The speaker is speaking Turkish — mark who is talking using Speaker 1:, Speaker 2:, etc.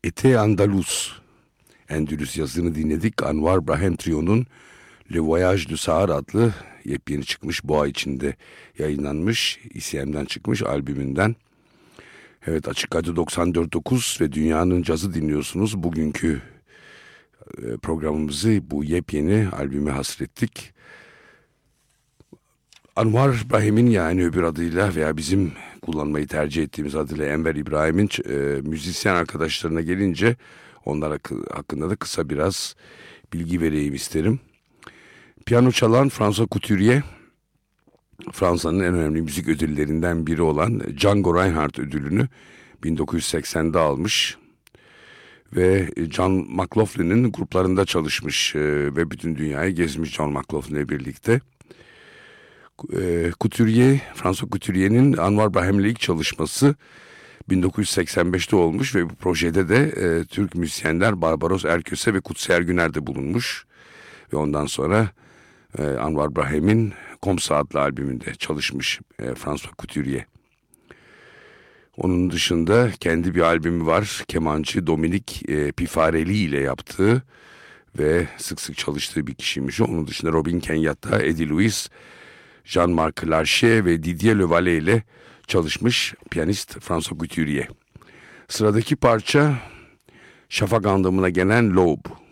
Speaker 1: Ete Andalus, Endülüs yazını dinledik. Anwar Brahim Trio'nun Le Voyage du Sahar adlı yepyeni çıkmış, bu ay içinde yayınlanmış, ICM'den çıkmış albümünden. Evet, Açık Radyo 94.9 ve Dünyanın Cazı dinliyorsunuz. Bugünkü programımızı bu yepyeni albüme hasrettik. Anwar Brahim'in, yani öbür adıyla veya bizim kullanmayı tercih ettiğimiz adıyla Enver İbrahim'in müzisyen arkadaşlarına gelince onlar hakkında da kısa biraz bilgi vereyim isterim. Piyano çalan François Couturier, Fransa'nın en önemli müzik ödüllerinden biri olan Django Reinhardt ödülünü 1980'de almış ve John McLaughlin'in gruplarında çalışmış ve bütün dünyayı gezmiş John McLaughlin'le birlikte. François Couturier'in Anwar Brahim'le ilk çalışması 1985'te olmuş ve bu projede de Türk müzisyenler Barbaros Erköse ve Kutsi Ergüner de bulunmuş. Ve ondan sonra Anwar Brahim'in Komsa adlı albümünde çalışmış François Couturier. Onun dışında kendi bir albümü var. Kemancı Dominique Pifarelli ile yaptığı ve sık sık çalıştığı bir kişiymiş. Onun dışında Robin Kenyatta, Eddie Louis, Jean-Marc Larcher ve Didier Levalle ile çalışmış piyanist François Couturier. Sıradaki parça şafak anlamına gelen L'aube.